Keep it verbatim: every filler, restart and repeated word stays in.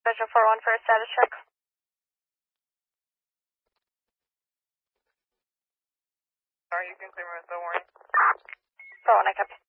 Vision four one for a status check. Sorry, you can clear me with the warning. four one, I copy.